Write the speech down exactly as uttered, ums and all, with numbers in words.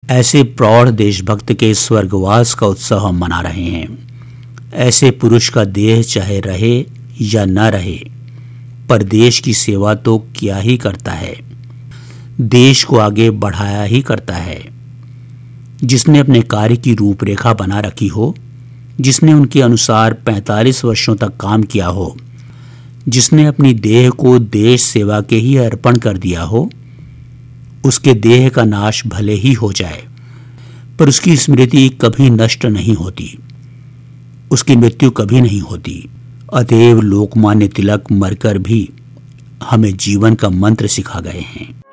ऐसे प्रौढ़ देशभक्त के स्वर्गवास का उत्सव हम मना रहे हैं। ऐसे पुरुष का देह चाहे रहे या न रहे, पर देश की सेवा तो किया ही करता है, देश को आगे बढ़ाया ही करता है। जिसने अपने कार्य की रूपरेखा बना रखी हो, जिसने उनके अनुसार पैंतालीस वर्षों तक काम किया हो, जिसने अपनी देह को देश सेवा के ही अर्पण कर दिया हो, उसके देह का नाश भले ही हो जाए, पर उसकी स्मृति कभी नष्ट नहीं होती, उसकी मृत्यु कभी नहीं होती। अतएव लोकमान्य तिलक मरकर भी हमें जीवन का मंत्र सिखा गए हैं।